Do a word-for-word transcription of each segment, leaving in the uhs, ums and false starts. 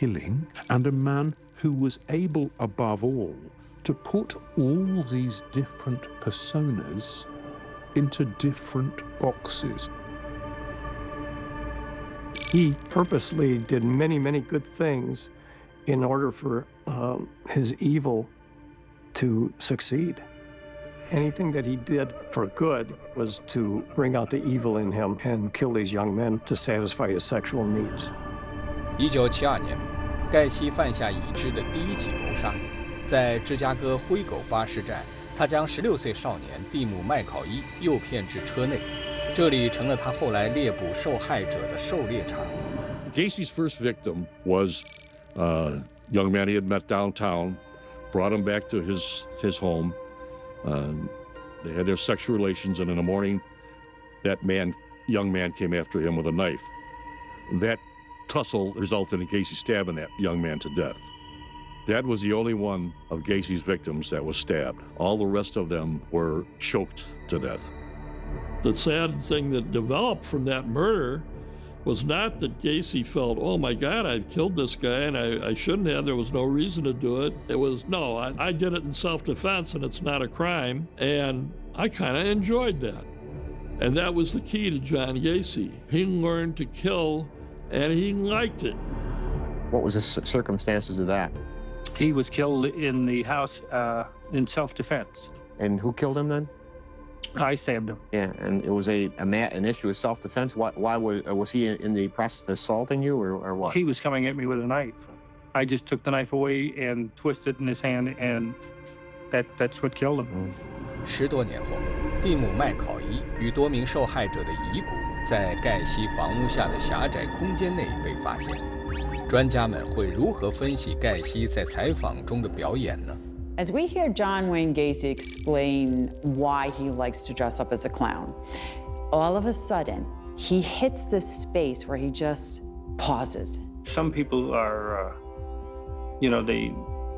killing, and a man who was able, above all, to put all these different personas into different boxes. He purposely did many, many good things in order for um, his evil to succeed. Anything that he did for good was to bring out the evil in him and kill these young men to satisfy his sexual needs. 一九七二年，盖西犯下已知的第一起谋杀，在芝加哥灰狗巴士站，他将十六岁少年蒂姆·麦考伊诱骗至车内，这里成了他后来猎捕受害者的狩猎场。 Gacy's first victim was a young man he had met downtown, brought him back to his his home. Uh, they had their sexual relations, and in the morning, that man, young man, came after him with a knife. That tussle resulted in Gacy stabbing that young man to death. That was the only one of Gacy's victims that was stabbed. All the rest of them were choked to death. The sad thing that developed from that murder was not that Gacy felt, oh my God, I've killed this guy and I, I shouldn't have, there was no reason to do it. It was, no, I, I did it in self-defense and it's not a crime, and I kind of enjoyed that. And that was the key to John Gacy. He learned to kill and he liked it. What was the circumstances of that? He was killed in the house uh, in self-defense. And who killed him then? I stabbed him. Yeah, and it was a, a mat, an issue of self-defense. Why, why was, was he in the process of assaulting you, or, or what? He was coming at me with a knife. I just took the knife away and twisted it in his hand, and that, that's what killed him. 十多年后，蒂姆·麦考伊与多名受害者的遗骨在盖西房屋下的狭窄空间内被发现。专家们会如何分析盖西在采访中的表演呢？ As we hear John Wayne Gacy explain why he likes to dress up as a clown, all of a sudden, he hits this space where he just pauses. Some people are, uh, you know, they,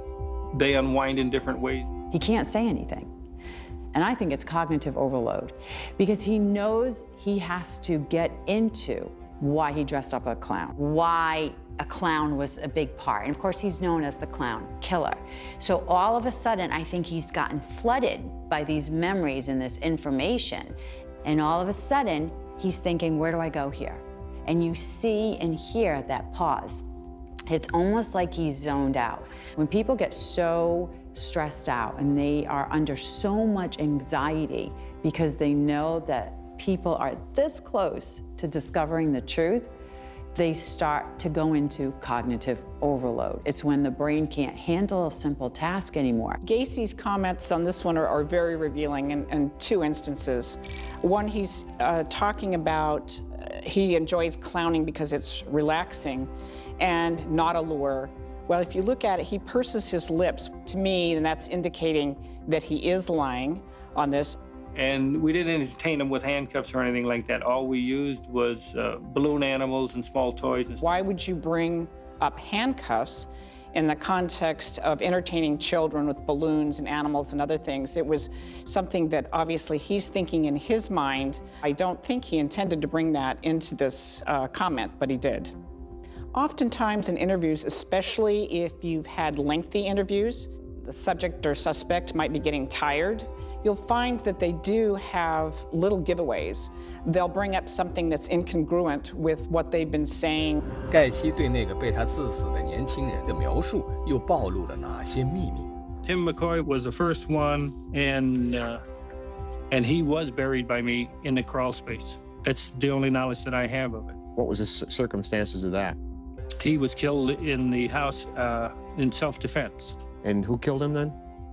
they unwind in different ways. He can't say anything. And I think it's cognitive overload, because he knows he has to get into why he dressed up as a clown, why a clown was a big part. And of course, he's known as the clown killer. So all of a sudden, I think he's gotten flooded by these memories and this information. And all of a sudden, he's thinking, where do I go here? And you see and hear that pause. It's almost like he's zoned out. When people get so stressed out and they are under so much anxiety because they know that people are this close to discovering the truth, they start to go into cognitive overload. It's when the brain can't handle a simple task anymore. Gacy's comments on this one are, are very revealing in, in two instances. One, he's uh, talking about uh, he enjoys clowning because it's relaxing and not a lure. Well, if you look at it, he purses his lips to me, and that's indicating that he is lying on this. And we didn't entertain him with handcuffs or anything like that. All we used was uh, balloon animals and small toys. And Why would you bring up handcuffs in the context of entertaining children with balloons and animals and other things? It was something that obviously he's thinking in his mind. I don't think he intended to bring that into this uh, comment, but he did. Oftentimes in interviews, especially if you've had lengthy interviews, the subject or suspect might be getting tired. You'll find that they do have little giveaways. They'll bring up something that's incongruent with what they've been saying. 盖西对那个被他刺死的年轻人的描述又暴露了哪些秘密？ Tim McCoy was the first one, and uh, and he was buried by me in the crawl space. That's the only knowledge that I have of it. What was the circumstances of that? He was killed in the house uh, in self-defense. And who killed him then?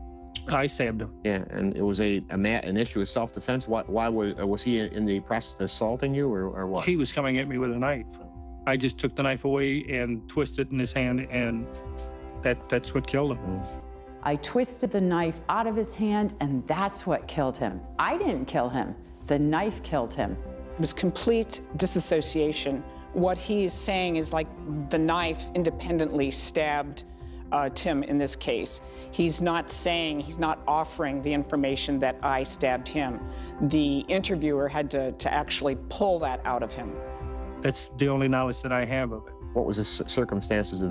I stabbed him. Yeah, and it was a, a mat, an issue of self-defense. Why, why was, was he in the process of assaulting you, or, or what? He was coming at me with a knife. I just took the knife away and twisted it in his hand, and that, that's what killed him. Mm. I twisted the knife out of his hand, and that's what killed him. I didn't kill him. The knife killed him. It was complete disassociation. What he is saying is like the knife independently stabbed uh, Tim in this case. He's not saying, he's not offering the information that I stabbed him. The interviewer had to, to actually pull that out of him. That's the only knowledge that I have of it. What was the circumstances of